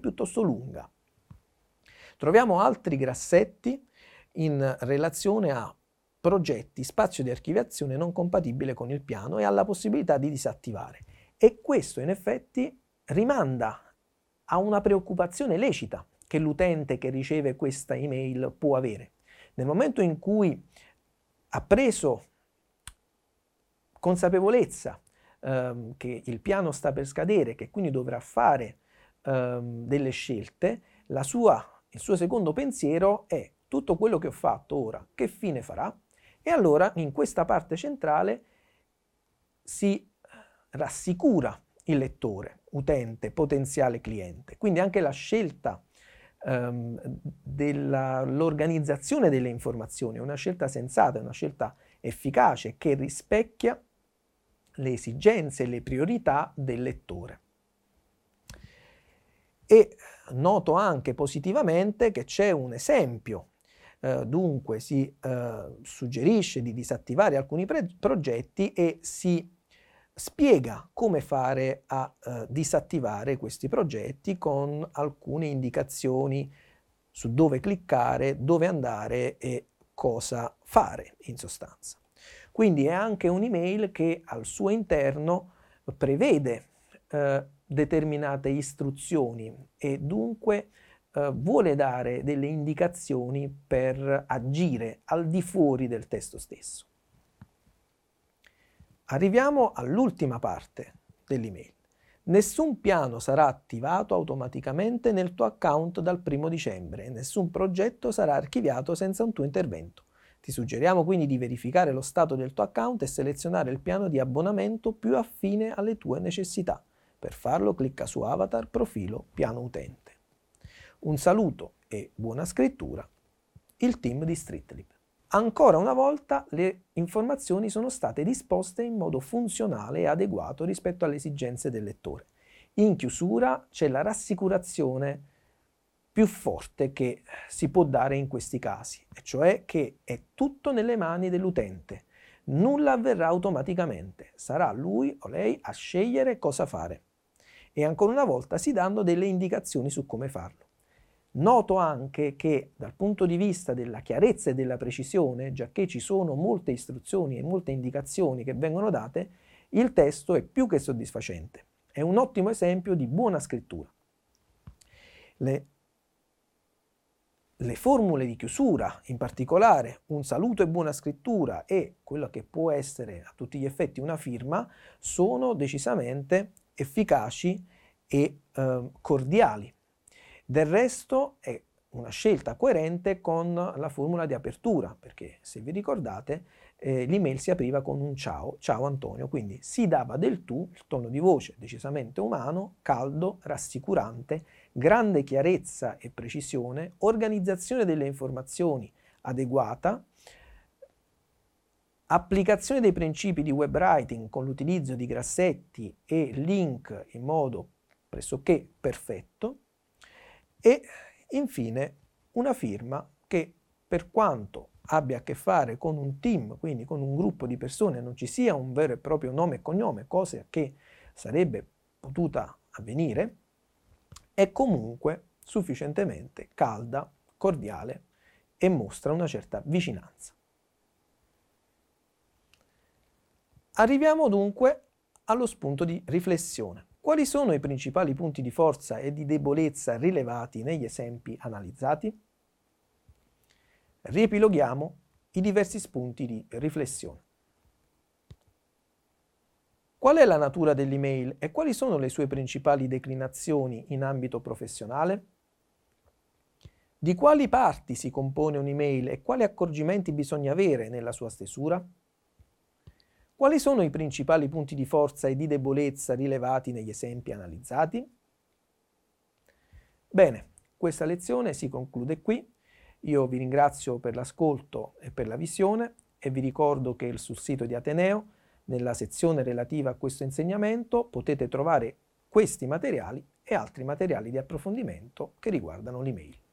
piuttosto lunga. Troviamo altri grassetti in relazione a progetti, spazio di archiviazione non compatibile con il piano e alla possibilità di disattivare. E questo in effetti rimanda a una preoccupazione lecita che l'utente che riceve questa email può avere. Nel momento in cui ha preso consapevolezza che il piano sta per scadere, che quindi dovrà fare delle scelte, il suo secondo pensiero è: tutto quello che ho fatto ora, che fine farà? E allora in questa parte centrale si rassicura il lettore, utente, potenziale cliente. Quindi anche la scelta dell'organizzazione delle informazioni è una scelta sensata, è una scelta efficace che rispecchia le esigenze e le priorità del lettore. E noto anche positivamente che c'è un esempio. Dunque si suggerisce di disattivare alcuni progetti e si spiega come fare a disattivare questi progetti con alcune indicazioni su dove cliccare, dove andare e cosa fare in sostanza. Quindi è anche un'email che al suo interno prevede determinate istruzioni e dunque vuole dare delle indicazioni per agire al di fuori del testo stesso. Arriviamo all'ultima parte dell'email. Nessun piano sarà attivato automaticamente nel tuo account dal 1° dicembre e nessun progetto sarà archiviato senza un tuo intervento. Ti suggeriamo quindi di verificare lo stato del tuo account e selezionare il piano di abbonamento più affine alle tue necessità. Per farlo clicca su Avatar, Profilo, Piano Utente. Un saluto e buona scrittura, il team di Streetlib. Ancora una volta le informazioni sono state disposte in modo funzionale e adeguato rispetto alle esigenze del lettore. In chiusura c'è la rassicurazione più forte che si può dare in questi casi, e cioè che è tutto nelle mani dell'utente. Nulla avverrà automaticamente, sarà lui o lei a scegliere cosa fare. E ancora una volta si danno delle indicazioni su come farlo. Noto anche che dal punto di vista della chiarezza e della precisione, giacché ci sono molte istruzioni e molte indicazioni che vengono date, il testo è più che soddisfacente. È un ottimo esempio di buona scrittura. Le formule di chiusura, in particolare un saluto e buona scrittura e quello che può essere a tutti gli effetti una firma, sono decisamente efficaci e cordiali. Del resto è una scelta coerente con la formula di apertura, perché se vi ricordate l'email si apriva con un ciao Antonio, quindi si dava del tu, il tono di voce decisamente umano, caldo, rassicurante, grande chiarezza e precisione, organizzazione delle informazioni adeguata, applicazione dei principi di web writing con l'utilizzo di grassetti e link in modo pressoché perfetto, e infine una firma che, per quanto abbia a che fare con un team, quindi con un gruppo di persone, non ci sia un vero e proprio nome e cognome, cosa che sarebbe potuta avvenire, è comunque sufficientemente calda, cordiale e mostra una certa vicinanza. Arriviamo dunque allo spunto di riflessione. Quali sono i principali punti di forza e di debolezza rilevati negli esempi analizzati? Riepiloghiamo i diversi spunti di riflessione. Qual è la natura dell'email e quali sono le sue principali declinazioni in ambito professionale? Di quali parti si compone un'email e quali accorgimenti bisogna avere nella sua stesura? Quali sono i principali punti di forza e di debolezza rilevati negli esempi analizzati? Bene, questa lezione si conclude qui. Io vi ringrazio per l'ascolto e per la visione e vi ricordo che sul sito di Ateneo, nella sezione relativa a questo insegnamento, potete trovare questi materiali e altri materiali di approfondimento che riguardano l'email.